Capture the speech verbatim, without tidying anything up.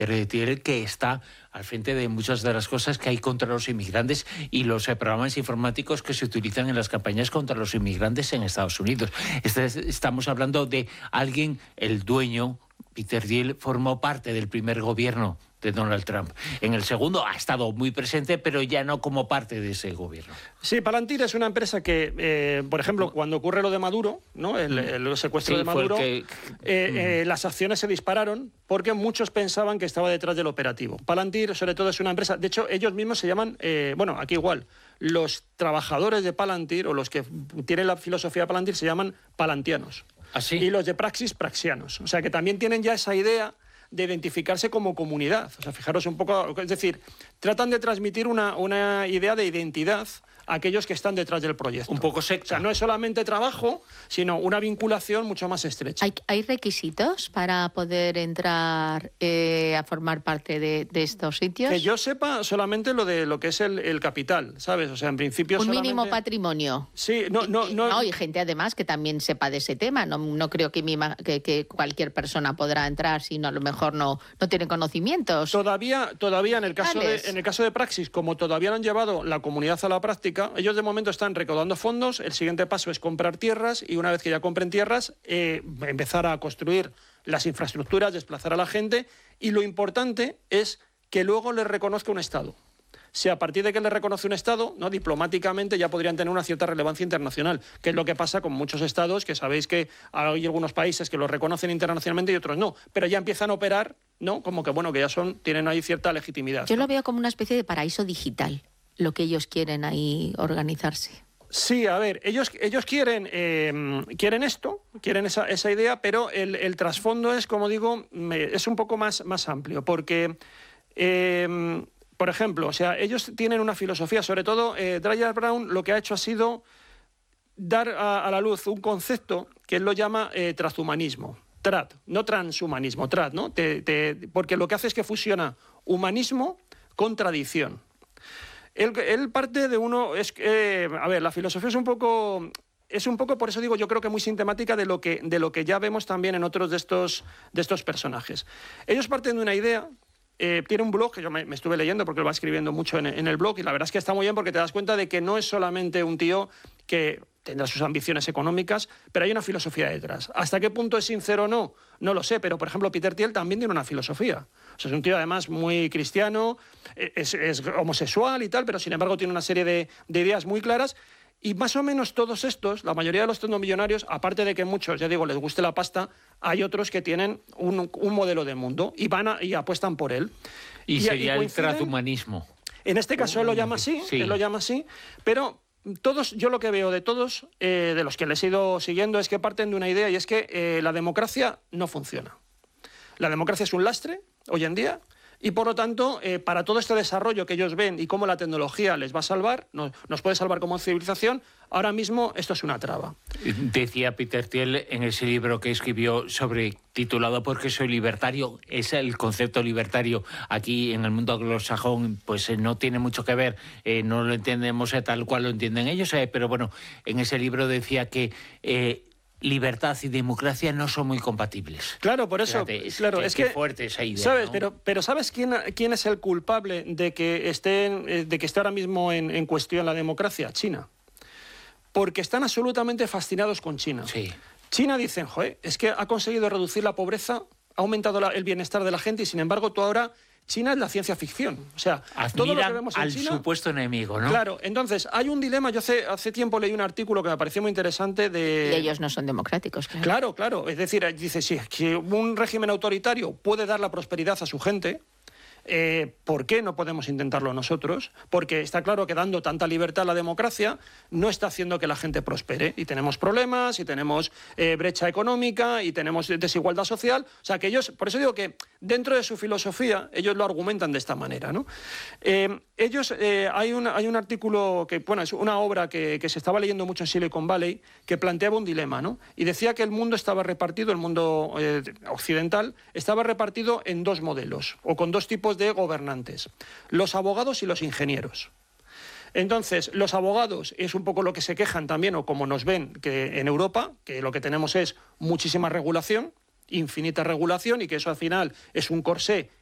Tiel, que está al frente de muchas de las cosas que hay contra los inmigrantes y los eh, programas informáticos que se utilizan en las campañas contra los inmigrantes en Estados Unidos. Este, estamos hablando de alguien, el dueño, Peter Thiel, formó parte del primer gobierno de Donald Trump. En el segundo ha estado muy presente, pero ya no como parte de ese gobierno. Sí, Palantir es una empresa que, eh, por ejemplo, cuando ocurre lo de Maduro, ¿no? el, el secuestro sí, de Maduro, que... eh, eh, las acciones se dispararon porque muchos pensaban que estaba detrás del operativo. Palantir, sobre todo, es una empresa... De hecho, ellos mismos se llaman... Eh, bueno, aquí igual. Los trabajadores de Palantir, o los que tienen la filosofía de Palantir, se llaman palantianos. ¿Ah, sí? Y los de Praxis, praxianos. O sea, que también tienen ya esa idea de identificarse como comunidad. O sea, fijaros un poco, es decir, tratan de transmitir una, una idea de identidad a aquellos que están detrás del proyecto. Un poco secta. O sea, no es solamente trabajo, sino una vinculación mucho más estrecha. ¿Hay, hay requisitos para poder entrar eh, a formar parte de, de estos sitios? Que yo sepa solamente lo de lo que es el, el capital, ¿sabes? O sea, en principio un solamente... mínimo patrimonio. Sí, no, no, no... No, y gente además que también sepa de ese tema. No, no creo que, mi, que, que cualquier persona podrá entrar si no, a lo mejor no, no tiene conocimientos. Todavía, todavía en el caso de, en el caso de Praxis, como todavía no han llevado la comunidad a la práctica, ellos de momento están recaudando fondos. El siguiente paso es comprar tierras y una vez que ya compren tierras, eh, empezar a construir las infraestructuras, desplazar a la gente, y lo importante es que luego les reconozca un Estado. Si a partir de que les reconoce un Estado, ¿no?, diplomáticamente ya podrían tener una cierta relevancia internacional, que es lo que pasa con muchos Estados, que sabéis que hay algunos países que los reconocen internacionalmente y otros no, pero ya empiezan a operar, ¿no?, como que bueno, que ya son, tienen ahí cierta legitimidad. Yo ¿no? lo veo como una especie de paraíso digital, lo que ellos quieren ahí organizarse. Sí, a ver, ellos, ellos quieren, eh, quieren esto, quieren esa, esa idea, pero el, el trasfondo es, como digo, es un poco más, más amplio, porque... Eh, Por ejemplo, o sea, ellos tienen una filosofía, sobre todo eh, Dreyer Brown lo que ha hecho ha sido dar a, a la luz un concepto que él lo llama eh, transhumanismo, trad, no transhumanismo, trad, ¿no? Te, te, porque lo que hace es que fusiona humanismo con tradición. Él, él parte de uno, es eh, a ver, la filosofía es un poco... Es un poco, por eso digo, yo creo que muy sintomática de lo que, de lo que ya vemos también en otros de estos, de estos personajes. Ellos parten de una idea... Eh, tiene un blog que yo me, me estuve leyendo porque lo va escribiendo mucho en, en el blog, y la verdad es que está muy bien porque te das cuenta de que no es solamente un tío que tendrá sus ambiciones económicas, pero hay una filosofía detrás. ¿Hasta qué punto es sincero o no? No lo sé, pero por ejemplo Peter Thiel también tiene una filosofía. O sea, es un tío además muy cristiano, es, es homosexual y tal, pero sin embargo tiene una serie de, de ideas muy claras. Y más o menos todos estos, la mayoría de los tecnomillonarios, aparte de que muchos, ya digo, les guste la pasta, hay otros que tienen un, un modelo de mundo y van a, y apuestan por él. Y, y sería y el transhumanismo. En este caso él lo llama así, sí. él lo llama así, pero todos, yo lo que veo de todos, eh, de los que les he ido siguiendo, es que parten de una idea, y es que eh, la democracia no funciona. La democracia es un lastre hoy en día. Y por lo tanto, eh, para todo este desarrollo que ellos ven y cómo la tecnología les va a salvar, nos, nos puede salvar como civilización, ahora mismo esto es una traba. Decía Peter Thiel en ese libro que escribió sobre, titulado Porque soy libertario, es el concepto libertario aquí en el mundo anglosajón, pues eh, no tiene mucho que ver, eh, no lo entendemos eh, tal cual lo entienden ellos, eh, pero bueno, en ese libro decía que... Eh, libertad y democracia no son muy compatibles. Claro, por eso, Fíjate, es, claro, que, es que fuerte esa idea, sabes, ¿no? pero, pero ¿sabes quién, quién es el culpable de que esté, de que esté ahora mismo en, en cuestión la democracia? China. Porque están absolutamente fascinados con China. Sí. China dicen, joder, es que ha conseguido reducir la pobreza, ha aumentado la, el bienestar de la gente, y sin embargo tú ahora... China es la ciencia ficción. O sea, Admiran todo lo que vemos en al China, supuesto enemigo, ¿no? Claro, entonces hay un dilema. Yo hace, hace tiempo leí un artículo que me pareció muy interesante de... Y ellos no son democráticos, claro. Claro, claro. Es decir, dice, sí, que un régimen autoritario puede dar la prosperidad a su gente, eh, ¿por qué no podemos intentarlo nosotros? Porque está claro que dando tanta libertad a la democracia no está haciendo que la gente prospere. Y tenemos problemas, y tenemos eh, brecha económica, y tenemos desigualdad social. O sea, que ellos, por eso digo que dentro de su filosofía, ellos lo argumentan de esta manera, ¿no? Eh, ellos, eh, hay, un, hay un artículo, que, bueno, es una obra que, que se estaba leyendo mucho en Silicon Valley, que planteaba un dilema, ¿no? Y decía que el mundo estaba repartido, el mundo eh, occidental, estaba repartido en dos modelos, o con dos tipos de gobernantes: los abogados y los ingenieros. Entonces, los abogados es un poco lo que se quejan también, o como nos ven, que en Europa, que lo que tenemos es muchísima regulación, infinita regulación, y que eso al final es un corsé